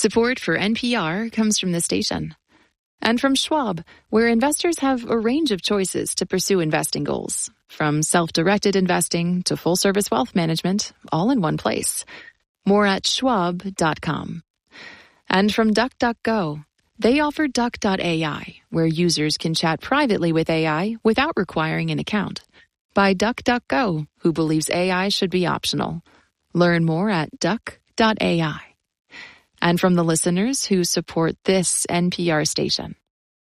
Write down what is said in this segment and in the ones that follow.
Support for NPR comes from the station. And from Schwab, where investors have a range of choices to pursue investing goals. From self-directed investing to full-service wealth management, all in one place. More at schwab.com. And from DuckDuckGo, they offer Duck.ai, where users can chat privately with AI without requiring an account. By DuckDuckGo, who believes AI should be optional. Learn more at Duck.ai. And from the listeners who support this NPR station.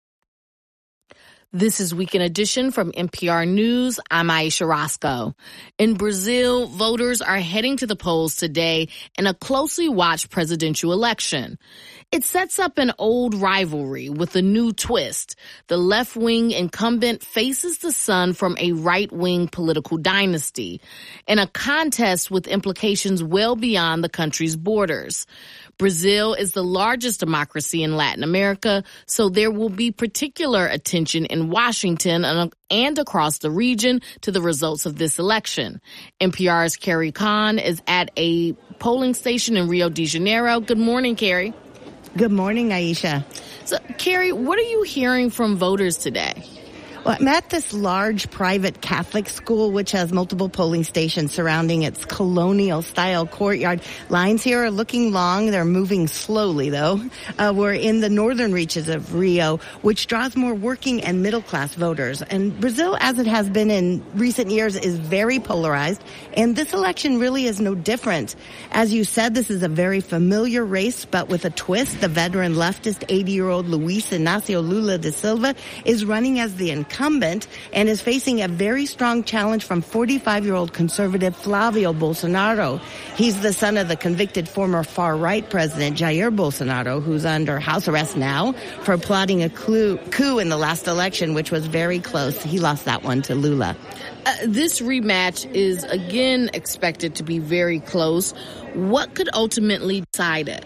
This is Weekend Edition from NPR News. I'm Aisha Roscoe. In Brazil, voters are heading to the polls today in a closely watched presidential election. It sets up an old rivalry with a new twist. The left-wing incumbent faces the son from a right-wing political dynasty in a contest with implications well beyond the country's borders. Brazil is the largest democracy in Latin America, so there will be particular attention in Washington and across the region to the results of this election. NPR's Carrie Kahn is at a polling station in Rio de Janeiro. Good morning, Carrie. Good morning, Aisha. So, Carrie, what are you hearing from voters today? Well, I'm at this large private Catholic school, which has multiple polling stations surrounding its colonial-style courtyard. Lines here are looking long. They're moving slowly, though. We're in the northern reaches of Rio, which draws more working and middle-class voters. And Brazil, as it has been in recent years, is very polarized, and this election really is no different. As you said, this is a very familiar race, but with a twist. The veteran leftist 80-year-old Luiz Inácio Lula da Silva is running as the incumbent and is facing a very strong challenge from 45-year-old conservative Flavio Bolsonaro. He's the son of the convicted former far-right president Jair Bolsonaro, who's under house arrest now for plotting a coup in the last election, which was very close. He lost that one to Lula. This rematch is again expected to be very close. What could ultimately decide it?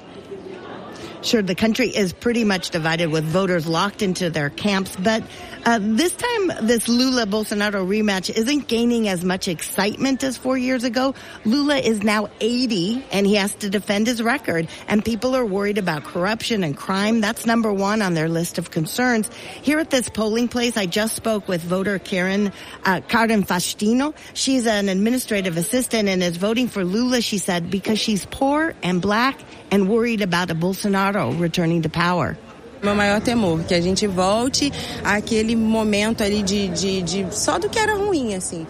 Sure, the country is pretty much divided with voters locked into their camps, but this time this Lula-Bolsonaro rematch isn't gaining as much excitement as 4 years ago. Lula is now 80, and he has to defend his record, and people are worried about corruption and crime. That's number one on their list of concerns. Here at this polling place, I just spoke with voter Karen Faustino. She's an administrative assistant and is voting for Lula, she said, because she's poor and black and worried about a Bolsonaro returning to power. Meu maior temor, que a gente volte àquele momento ali de só do que era ruim, assim.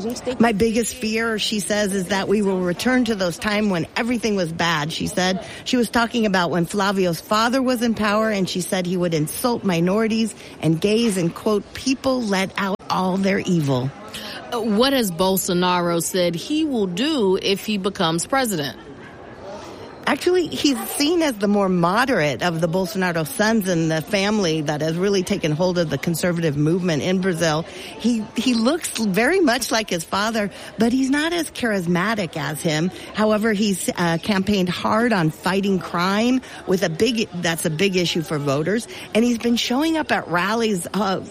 My biggest fear, she says, is that we will return to those times when everything was bad, she said. She was talking about when Flavio's father was in power, and she said he would insult minorities and gays and, quote, people let out all their evil. What has Bolsonaro said he will do if he becomes president? Actually, he's seen as the more moderate of the Bolsonaro sons in the family that has really taken hold of the conservative movement in Brazil. He looks very much like his father, but he's not as charismatic as him. However, he's campaigned hard on fighting crime that's a big issue for voters. And he's been showing up at rallies,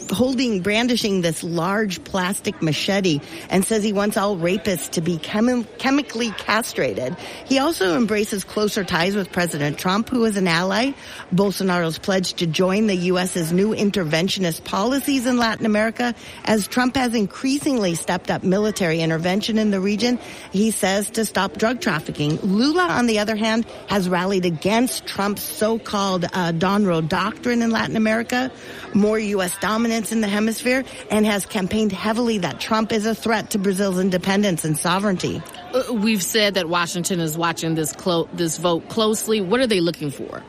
brandishing this large plastic machete, and says he wants all rapists to be chemically castrated. He also embraces closer ties with President Trump, who is an ally. Bolsonaro's pledge to join the U.S.'s new interventionist policies in Latin America, as Trump has increasingly stepped up military intervention in the region, he says, to stop drug trafficking. Lula, on the other hand, has rallied against Trump's so-called Dawn Road doctrine in Latin America, more U.S. dominance in the hemisphere, and has campaigned heavily that Trump is a threat to Brazil's independence and sovereignty. We've said that Washington is watching this vote closely. What are they looking for?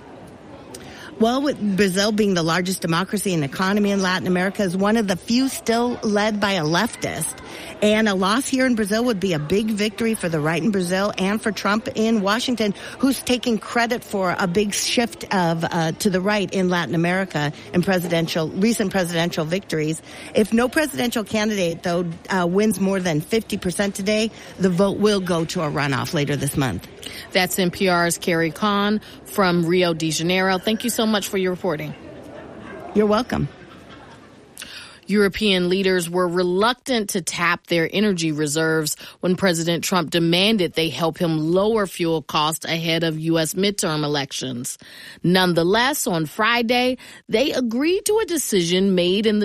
Well, with Brazil being the largest democracy and economy in Latin America, is one of the few still led by a leftist. And a loss here in Brazil would be a big victory for the right in Brazil and for Trump in Washington, who's taking credit for a big shift to the right in Latin America in recent presidential victories. If no presidential candidate, though, wins more than 50% today, the vote will go to a runoff later this month. That's NPR's Carrie Kahn from Rio de Janeiro. Thank you so much for your reporting. You're welcome. European leaders were reluctant to tap their energy reserves when President Trump demanded they help him lower fuel costs ahead of U.S. midterm elections. Nonetheless, on Friday, they agreed to a decision made in the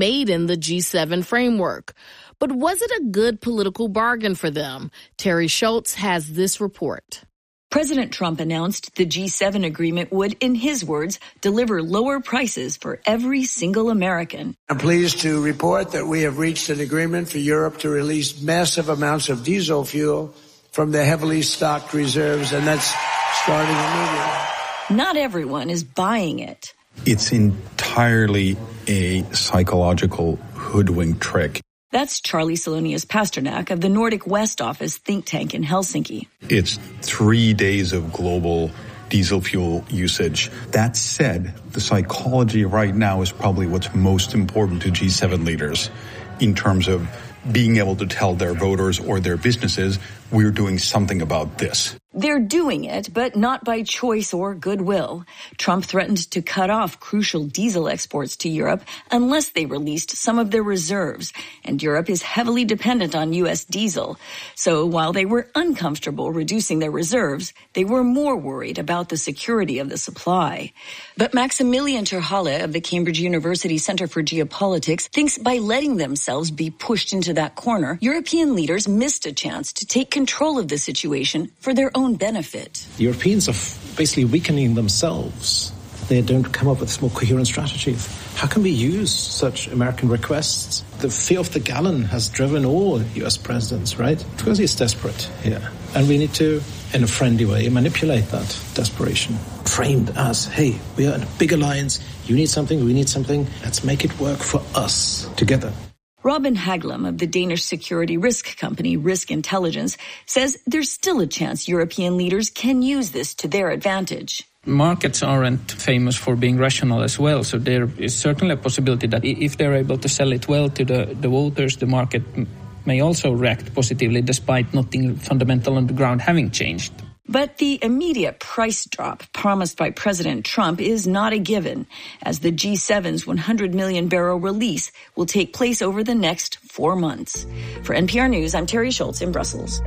G7 framework. But was it a good political bargain for them? Terry Schultz has this report. President Trump announced the G7 agreement would, in his words, deliver lower prices for every single American. I'm pleased to report that we have reached an agreement for Europe to release massive amounts of diesel fuel from their heavily stocked reserves, and that's starting immediately. Not everyone is buying it. It's entirely a psychological hoodwink trick. That's Charlie Salonius Pasternak of the Nordic West Office think tank in Helsinki. It's 3 days of global diesel fuel usage. That said, the psychology right now is probably what's most important to G7 leaders in terms of being able to tell their voters or their businesses, we're doing something about this. They're doing it, but not by choice or goodwill. Trump threatened to cut off crucial diesel exports to Europe unless they released some of their reserves, and Europe is heavily dependent on U.S. diesel. So while they were uncomfortable reducing their reserves, they were more worried about the security of the supply. But Maximilian Terhalle of the Cambridge University Center for Geopolitics thinks by letting themselves be pushed into that corner, European leaders missed a chance to take control of the situation for their own benefit. The Europeans are basically weakening themselves. They don't come up with more coherent strategies. How can we use such American requests? The fear of the gallon has driven all U.S. presidents, right? Because he's desperate here. And we need to, in a friendly way, manipulate that desperation. Framed as, hey, we are in a big alliance. You need something, we need something. Let's make it work for us together. Robin Haglam of the Danish security risk company Risk Intelligence says there's still a chance European leaders can use this to their advantage. Markets aren't famous for being rational as well, so there is certainly a possibility that if they're able to sell it well to the voters, the market may also react positively despite nothing fundamental on the ground having changed. But the immediate price drop promised by President Trump is not a given, as the G7's 100 million barrel release will take place over the next 4 months. For NPR News, I'm Terry Schultz in Brussels.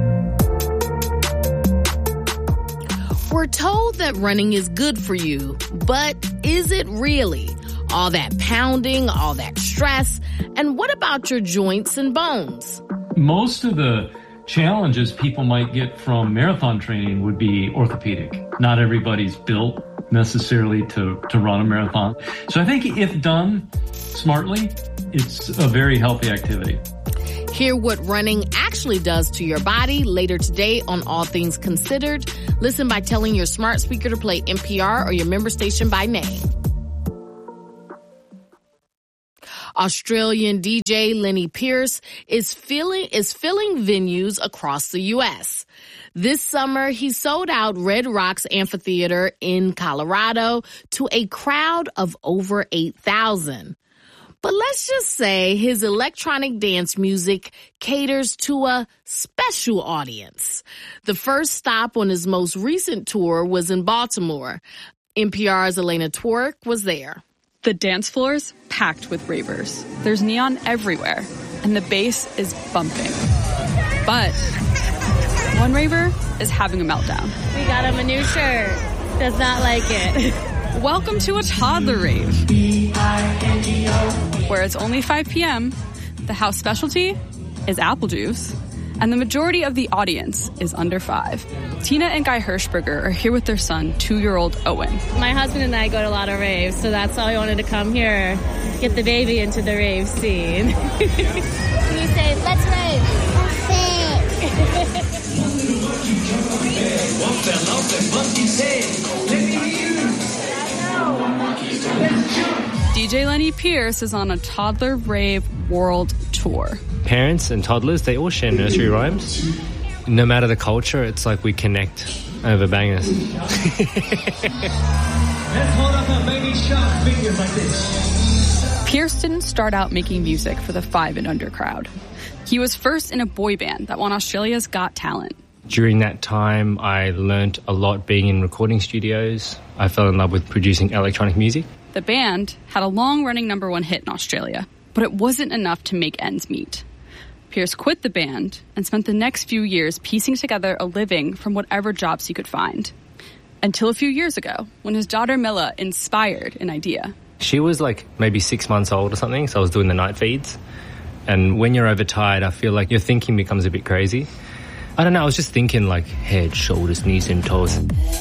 We're told that running is good for you, but is it really? All that pounding, all that stress, and what about your joints and bones? Most of the challenges people might get from marathon training would be orthopedic. Not everybody's built necessarily to run a marathon. So I think if done smartly, it's a very healthy activity. Hear what running actually does to your body later today on All Things Considered. Listen by telling your smart speaker to play NPR or your member station by name. Australian DJ Lenny Pierce is filling venues across the U.S. This summer, he sold out Red Rocks Amphitheater in Colorado to a crowd of over 8,000. But let's just say his electronic dance music caters to a special audience. The first stop on his most recent tour was in Baltimore. NPR's Elena Twork was there. The dance floor's packed with ravers. There's neon everywhere, and the bass is bumping. But one raver is having a meltdown. We got him a new shirt. Does not like it. Welcome to a toddler rave, where it's only 5 p.m., the house specialty is apple juice, and the majority of the audience is under 5. Tina and Guy Hirschberger are here with their son, 2-year-old Owen. My husband and I go to a lot of raves, so that's why we wanted to come here, get the baby into the rave scene. Can you say, let's rave? DJ Lenny Pierce is on a toddler rave world tour. Parents and toddlers, they all share nursery rhymes. No matter the culture, it's like we connect over bangers. Let's hold up our baby shark fingers like this. Pierce didn't start out making music for the 5 and under crowd. He was first in a boy band that won Australia's Got Talent. During that time, I learnt a lot being in recording studios. I fell in love with producing electronic music. The band had a long-running #1 hit in Australia, But it wasn't enough to make ends meet. Pierce quit the band and spent the next few years piecing together a living from whatever jobs he could find. Until a few years ago, when his daughter Milla inspired an idea. She was like maybe 6 months old or something, so I was doing the night feeds. And when you're overtired, I feel like your thinking becomes a bit crazy. I don't know, I was just thinking like head, shoulders, knees and toes.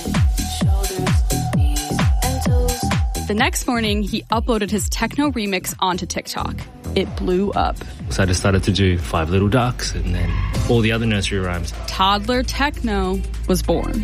The next morning, he uploaded his techno remix onto TikTok. It blew up. So I just started to do 5 Little Ducks and then all the other nursery rhymes. Toddler techno was born.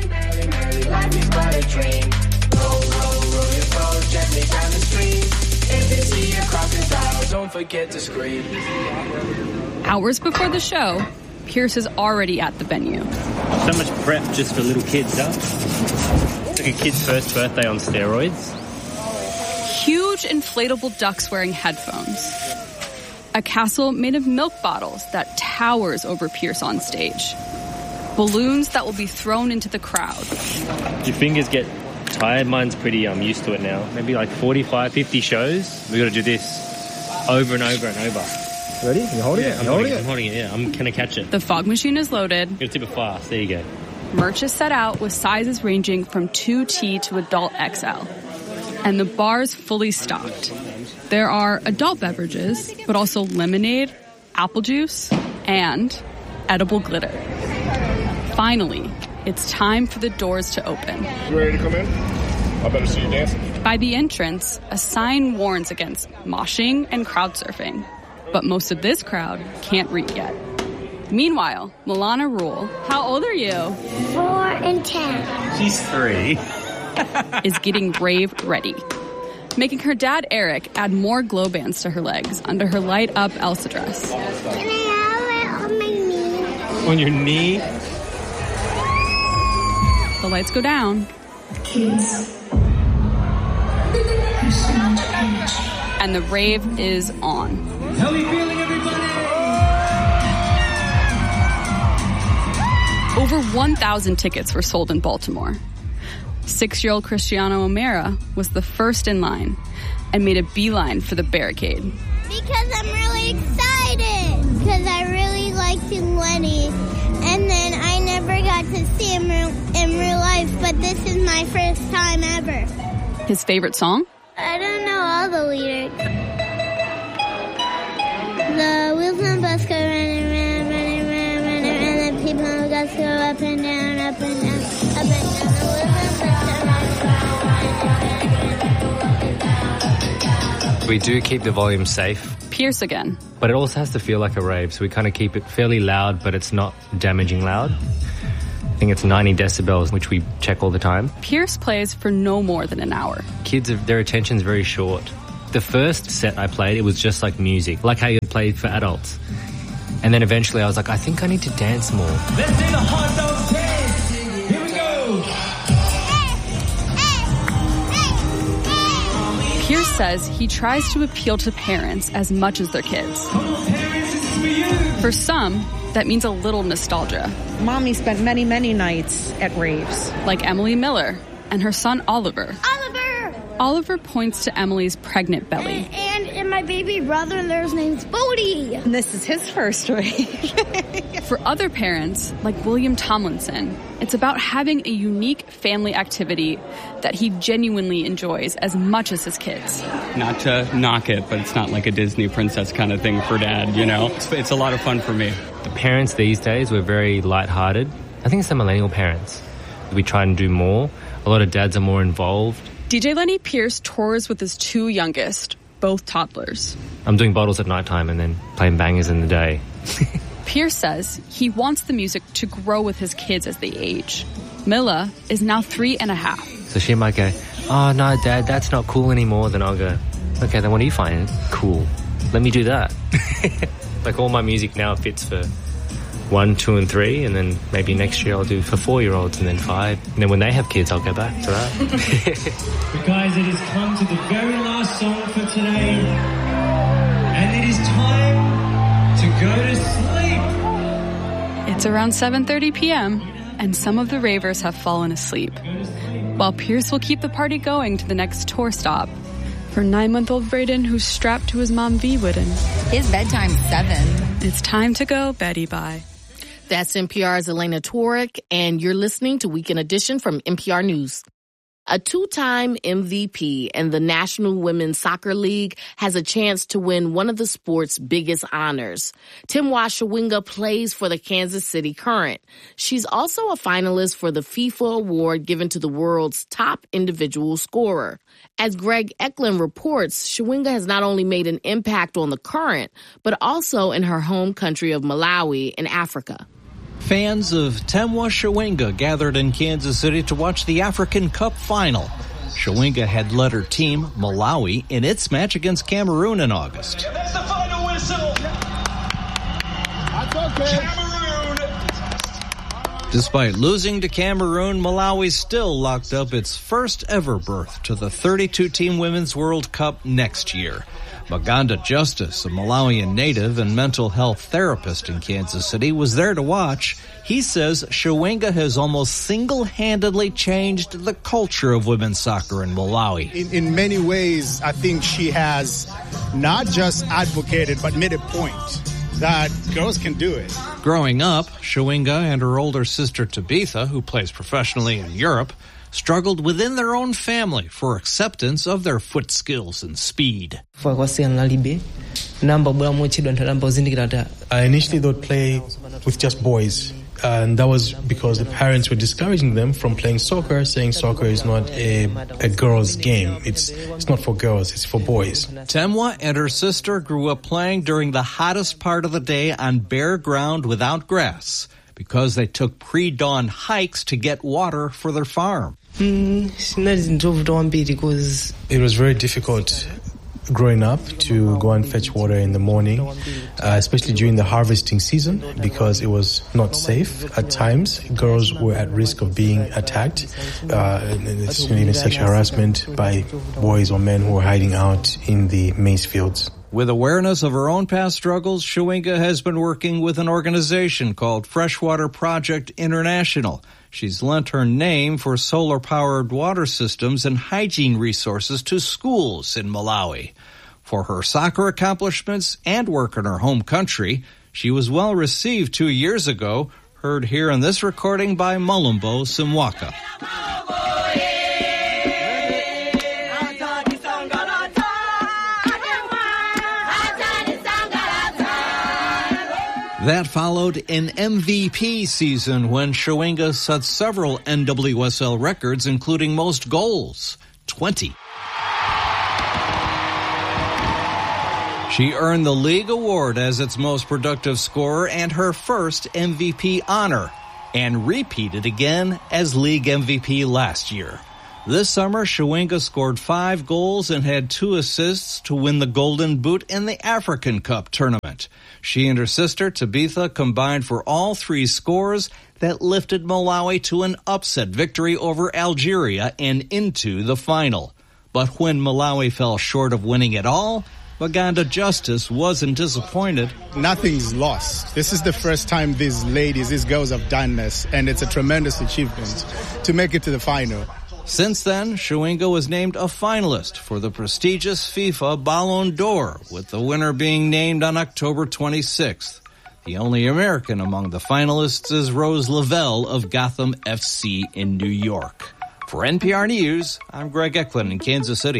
Don't forget to scream. Hours before the show, Pierce is already at the venue. So much prep just for little kids, huh? It's like a kid's first birthday on steroids. Huge inflatable ducks wearing headphones. A castle made of milk bottles that towers over Pierce on stage. Balloons that will be thrown into the crowd. Your fingers get tired. Mine's pretty used to it now. Maybe like 45, 50 shows. We got to do this over and over and over. Ready? You holding it? I'm holding it, yeah. I'm going to catch it. The fog machine is loaded. You're going to tip it fast. There you go. Merch is set out with sizes ranging from 2T to adult XL. And the bar's fully stocked. There are adult beverages, but also lemonade, apple juice, and edible glitter. Finally, it's time for the doors to open. You ready to come in? I better see you dancing. By the entrance, a sign warns against moshing and crowd surfing. But most of this crowd can't read yet. Meanwhile, Milana Rule, how old are you? 4 and 10. She's 3. Is getting rave ready. Making her dad, Eric, add more glow bands to her legs under her light-up Elsa dress. Can I have it on my knee? On your knee? The lights go down. Kids. And the rave is on. How are you feeling, everybody? Over 1,000 tickets were sold in Baltimore. 6-year-old Cristiano O'Mara was the first in line and made a beeline for the barricade. Because I'm really excited. Because I really liked Lenny. And then I never got to see him in real life, but this is my first time ever. His favorite song? I don't know all the lyrics. The wheels on the bus go running, round, running, round, running, and the people on the bus go up and down, up and down, up and down. The wheels on the bus go running. We do keep the volume safe. Pierce again. But it also has to feel like a rave, so we kind of keep it fairly loud, but it's not damaging loud. I think it's 90 decibels, which we check all the time. Pierce plays for no more than an hour. Kids, their attention's very short. The first set I played, it was just like music, like how you play for adults. And then eventually I was like, I think I need to dance more. Let's do the hot dog dance. Here we go. Pierce says he tries to appeal to parents as much as their kids. Come on, parents, this is for you. For some, that means a little nostalgia. Mommy spent many, many nights at raves. Like Emily Miller and her son Oliver. Oliver! Oliver points to Emily's pregnant belly. And my baby brother, there's name's Bodie. And this is his first rave. For other parents, like William Tomlinson, it's about having a unique family activity that he genuinely enjoys as much as his kids. Not to knock it, but it's not like a Disney princess kind of thing for Dad, you know? It's a lot of fun for me. The parents these days were very lighthearted. I think it's the millennial parents. We try and do more. A lot of dads are more involved. DJ Lenny Pierce tours with his 2 youngest, both toddlers. I'm doing bottles at nighttime and then playing bangers in the day. Pierce says he wants the music to grow with his kids as they age. Milla is now 3.5. So she might go, oh, no, Dad, that's not cool anymore. Then I'll go, okay, then what do you find cool? Let me do that. Like all my music now fits for 1, 2, and 3, and then maybe next year I'll do for 4-year-olds and then 5. And then when they have kids, I'll go back to that. But guys, it has come to the very last song for today. And it is time to go to sleep. It's around 7:30 p.m., and some of the ravers have fallen asleep. While Pierce will keep the party going to the next tour stop, For 9-month-old Brayden, who's strapped to his mom V Wooden. His bedtime's 7. It's time to go Betty bye. That's NPR's Elena Torek, and you're listening to Weekend Edition from NPR News. A 2-time MVP and the National Women's Soccer League has a chance to win one of the sport's biggest honors. Temwa Chawinga plays for the Kansas City Current. She's also a finalist for the FIFA award given to the world's top individual scorer. As Greg Eklund reports, Chawinga has not only made an impact on the Current, but also in her home country of Malawi in Africa. Fans of Temwa Chawinga gathered in Kansas City to watch the African Cup final. Chawinga had led her team, Malawi, in its match against Cameroon in August. That's the final whistle. That's okay. Cameroon. Despite losing to Cameroon, Malawi still locked up its first ever berth to the 32-team Women's World Cup next year. Maganda Justice, a Malawian native and mental health therapist in Kansas City, was there to watch. He says Chawinga has almost single-handedly changed the culture of women's soccer in Malawi. In many ways, I think she has not just advocated, but made a point that girls can do it. Growing up, Chawinga and her older sister Tabitha, who plays professionally in Europe, struggled within their own family for acceptance of their foot skills and speed. I initially thought play with just boys, and that was because the parents were discouraging them from playing soccer, saying soccer is not a girls' game. It's not for girls, it's for boys. Temwa and her sister grew up playing during the hottest part of the day on bare ground without grass, because they took pre-dawn hikes to get water for their farm. It was very difficult growing up to go and fetch water in the morning, especially during the harvesting season, because it was not safe. At times, girls were at risk of being attacked, even sexual harassment by boys or men who were hiding out in the maize fields. With awareness of her own past struggles, Chawinga has been working with an organization called Freshwater Project International. She's lent her name for solar-powered water systems and hygiene resources to schools in Malawi. For her soccer accomplishments and work in her home country, she was well received 2 years ago, heard here in this recording by Mulumbo Simwaka. That followed an MVP season when Chawinga set several NWSL records, including most goals, 20. She earned the league award as its most productive scorer and her first MVP honor, and repeated again as league MVP last year. This summer, Chawinga scored 5 goals and had 2 assists to win the Golden Boot in the African Cup tournament. She and her sister, Tabitha, combined for all 3 scores that lifted Malawi to an upset victory over Algeria and into the final. But when Malawi fell short of winning it all, Maganda Justice wasn't disappointed. Nothing's lost. This is the first time these girls have done this, and it's a tremendous achievement to make it to the final. Since then, Chawinga was named a finalist for the prestigious FIFA Ballon d'Or, with the winner being named on October 26th. The only American among the finalists is Rose Lavelle of Gotham FC in New York. For NPR News, I'm Greg Eklund in Kansas City.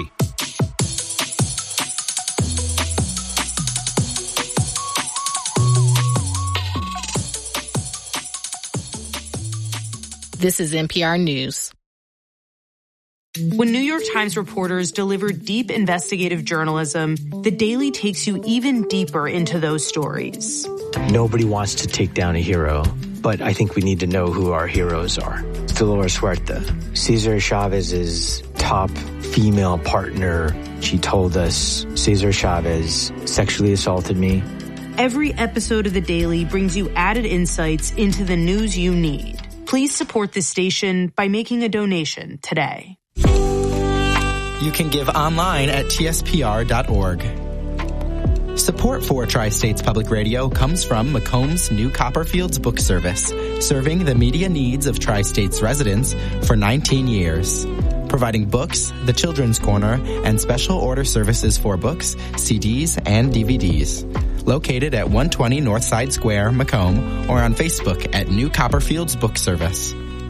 This is NPR News. When New York Times reporters deliver deep investigative journalism, The Daily takes you even deeper into those stories. Nobody wants to take down a hero, but I think we need to know who our heroes are. Dolores Huerta, Cesar Chavez's top female partner. She told us Cesar Chavez sexually assaulted me. Every episode of The Daily brings you added insights into the news you need. Please support this station by making a donation today. You can give online at tspr.org. Support for Tri-States Public Radio comes from Macomb's New Copperfields Book Service, serving the media needs of Tri-States residents for 19 years. providing books, the Children's Corner, and special order services for books, CDs, and DVDs. Located at 120 Northside Square, Macomb, or on Facebook at New Copperfields Book Service.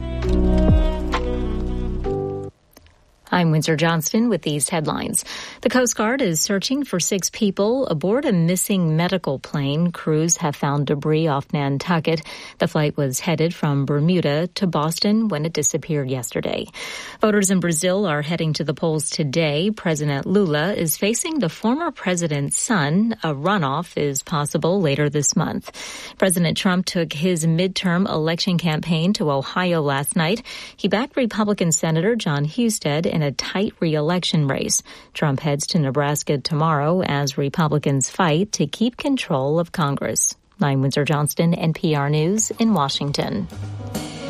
I'm Windsor Johnston with these headlines. The Coast Guard is searching for 6 people aboard a missing medical plane. Crews have found debris off Nantucket. The flight was headed from Bermuda to Boston when it disappeared yesterday. Voters in Brazil are heading to the polls today. President Lula is facing the former president's son. A runoff is possible later this month. President Trump took his midterm election campaign to Ohio last night. He backed Republican Senator John Husted in a tight re-election race. Trump heads to Nebraska tomorrow as Republicans fight to keep control of Congress. I'm Windsor Johnston, NPR News in Washington.